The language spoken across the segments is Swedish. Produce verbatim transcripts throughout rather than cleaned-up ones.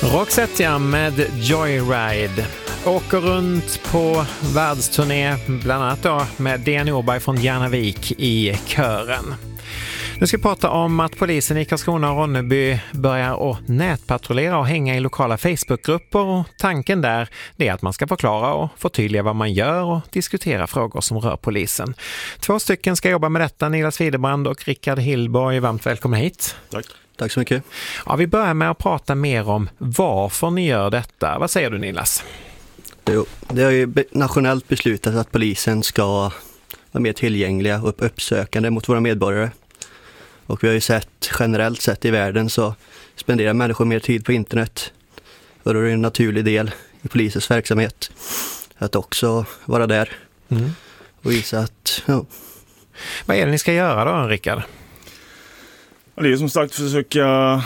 Roxette med Joyride åker runt på världsturné, bland annat då med D N Norberg från Järnavik i kören. Nu ska vi prata om att polisen i Karlskrona och Ronneby börjar att nätpatrullera och hänga i lokala Facebookgrupper, och tanken där är att man ska förklara och förtydliga vad man gör och diskutera frågor som rör polisen. Två stycken ska jobba med detta, Nilas Widerbrand och Rickard Hillborg. Varmt välkomna hit. Tack. Tack så mycket. Ja, vi börjar med att prata mer om varför ni gör detta. Vad säger du, Nilas? Jo, det är ju nationellt beslutat att polisen ska vara mer tillgängliga och uppsökande mot våra medborgare. Och vi har ju sett, generellt sett i världen så spenderar människor mer tid på internet. Och då är det en naturlig del i polisens verksamhet att också vara där mm. och visa att... Ja. Vad är det ni ska göra då, Rickard? Det är som sagt försöka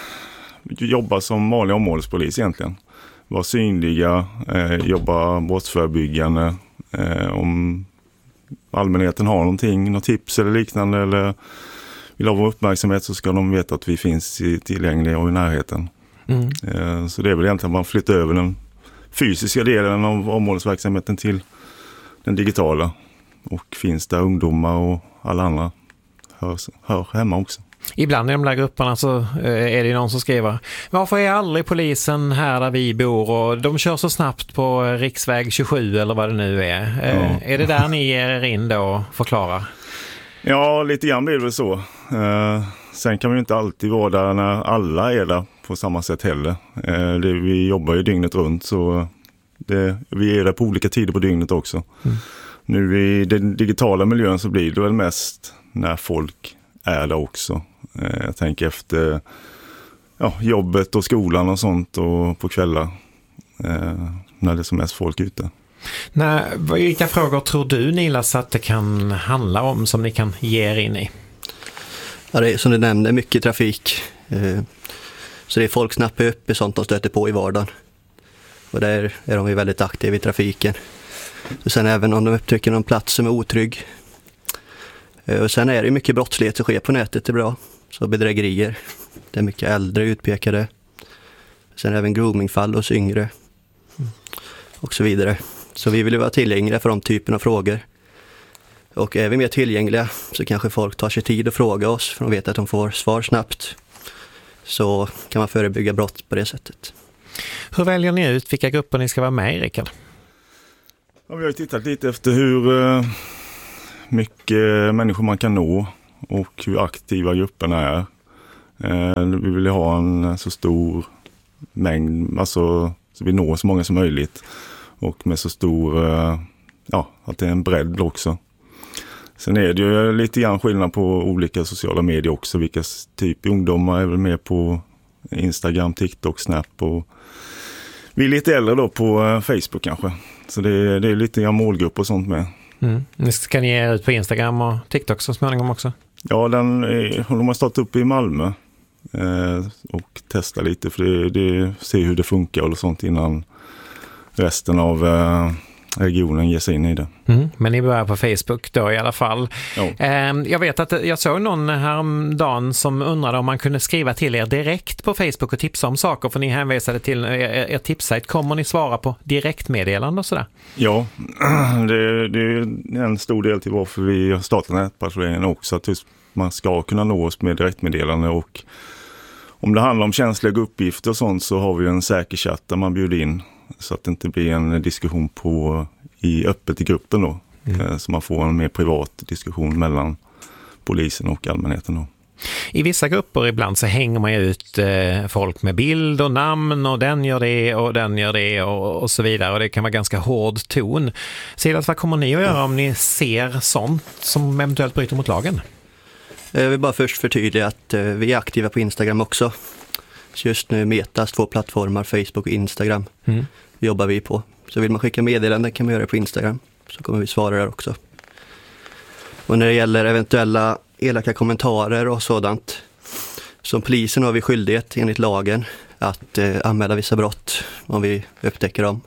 jobba som vanlig områdespolis egentligen. Vara synliga, eh, jobba brottsförebyggande. Eh, om allmänheten har någonting, något tips eller liknande eller vill ha vår uppmärksamhet, så ska de veta att vi finns tillgängliga och i närheten. Mm. Eh, så det är väl egentligen att man flyttar över den fysiska delen av områdesverksamheten till den digitala. Och finns där ungdomar och alla andra hör, hör hemma också. Ibland i de där grupperna så är det någon som skriver: varför är aldrig polisen här där vi bor, och de kör så snabbt på riksväg tjugosju eller vad det nu är. Ja. Är det där ni ger er in då och förklarar? Ja, lite grann blir det väl så. Eh, sen kan vi inte alltid vara där när alla är där på samma sätt heller. Eh, det, vi jobbar ju dygnet runt, så det, vi är där på olika tider på dygnet också. Mm. Nu i den digitala miljön så blir det väl mest när folk är där också. Eh, jag tänker efter ja, jobbet och skolan och sånt, och på kvällar eh, när det är som mest folk ute. Nej, vilka frågor tror du, Nilas, att det kan handla om som ni kan ge er in i? Ja, det är som du nämnde, mycket trafik. Eh, så det är folk snappar upp i sånt de stöter på i vardagen. Och där är de ju väldigt aktiva i trafiken. Och sen även om de upptäcker någon plats som är otrygg. Eh, och sen är det mycket brottslighet som sker på nätet, det är bra. Så bedrägerier, det är mycket äldre utpekade. Sen även groomingfall hos yngre. Mm. Och så vidare. Så vi vill ju vara tillgängliga för de typen av frågor. Och är vi mer tillgängliga så kanske folk tar sig tid att fråga oss, för de vet att de får svar snabbt. Så kan man förebygga brott på det sättet. Hur väljer ni ut vilka grupper ni ska vara med i, Rickard? Ja, vi har tittat lite efter hur mycket människor man kan nå och hur aktiva grupperna är. Vi vill ha en så stor mängd, alltså så vi når så många som möjligt. Och med så stor, ja, att det är en bredd också. Sen är det ju lite grann skillnad på olika sociala medier också. Vilka typ ungdomar är väl med på Instagram, TikTok, Snap, och vi är lite äldre då på Facebook kanske. Så det är, det är lite grann målgrupp och sånt med. Mm. Ska ni ge ut på Instagram och TikTok så småningom också? Ja, den är, de har startat upp i Malmö eh, och testat lite, för det, det se hur det funkar och sånt innan resten av eh, regionen ger sig in i det. Mm, men ni börjar på Facebook då i alla fall. Eh, jag vet att jag såg någon häromdagen som undrade om man kunde skriva till er direkt på Facebook och tipsa om saker, för ni hänvisade till er, er tipsajt. Kommer ni svara på direktmeddelande och sådär? Ja, det, det är en stor del till varför vi har startat nätpatrulleringen också, att man ska kunna nå oss med direktmeddelande, och om det handlar om känsliga uppgifter och sånt så har vi en säker chatt där man bjuder in, så att det inte blir en diskussion på, i öppet i gruppen då. Mm. Så man får en mer privat diskussion mellan polisen och allmänheten då. I vissa grupper ibland så hänger man ut eh, folk med bild och namn, och den gör det och den gör det och, och så vidare, och det kan vara ganska hård ton. Silas, vad kommer ni att göra om ni ser sånt som eventuellt bryter mot lagen? Jag vill bara först förtydliga att eh, vi är aktiva på Instagram också. Så just nu Metas två plattformar, Facebook och Instagram, mm. jobbar vi på. Så vill man skicka meddelanden kan man göra det på Instagram, så kommer vi svara där också. Och när det gäller eventuella elaka kommentarer och sådant, som polisen har vi skyldighet enligt lagen att eh, anmäla vissa brott om vi upptäcker dem.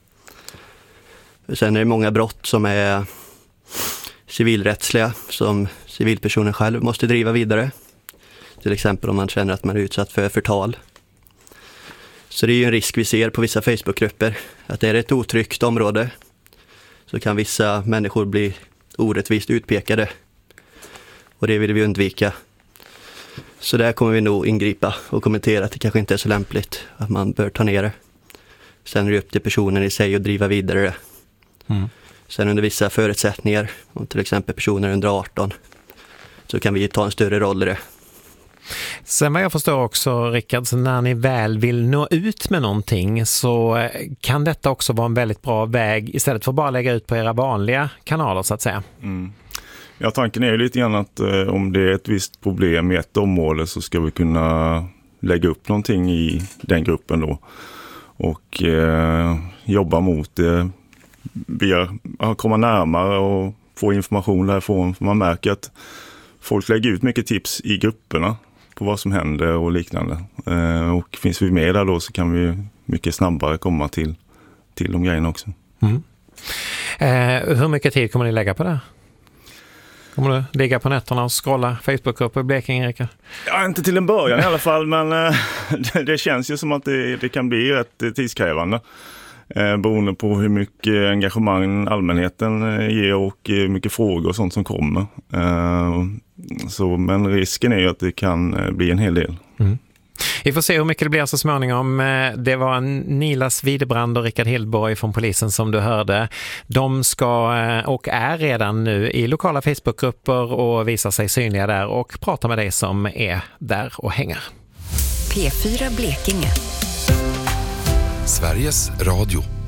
Sen är det många brott som är civilrättsliga, som civilpersonen själv måste driva vidare. Till exempel om man känner att man är utsatt för förtal. Så det är ju en risk vi ser på vissa Facebookgrupper, att det är ett otryggt område så kan vissa människor bli orättvist utpekade. Och det vill vi undvika. Så där kommer vi nog ingripa och kommentera att det kanske inte är så lämpligt, att man bör ta ner det. Sen är det upp till personen i sig att driva vidare det. Mm. Sen under vissa förutsättningar, om till exempel personer under arton, så kan vi ta en större roll i det. Sen vad jag förstår också, Rickard, så när ni väl vill nå ut med någonting så kan detta också vara en väldigt bra väg istället för att bara lägga ut på era vanliga kanaler så att säga. Mm. Ja, tanken är ju lite grann att eh, om det är ett visst problem i ett område så ska vi kunna lägga upp någonting i den gruppen då och eh, jobba mot det via att komma närmare och få information därifrån. Man märker att folk lägger ut mycket tips i grupperna på vad som händer och liknande. Eh, och finns vi med där då så kan vi mycket snabbare komma till, till de grejerna också. Mm. Eh, hur mycket tid kommer ni lägga på det? Kommer du ligga på nätterna och scrolla Facebookgrupper i Blekinge, Rickard? Ja, inte till en början i alla fall, men eh, det, det känns ju som att det, det kan bli rätt tidskrävande. Eh, beroende på hur mycket engagemang allmänheten eh, ger och hur mycket frågor och sånt som kommer. Eh, så, men risken är ju att det kan eh, bli en hel del. Mm. Vi får se hur mycket det blir så småningom. Det var Nilas Widebrand och Rickard Hillborg från polisen som du hörde. De ska och är redan nu i lokala Facebookgrupper och visar sig synliga där och pratar med dig som är där och hänger. P fyra Blekinge. Sveriges Radio.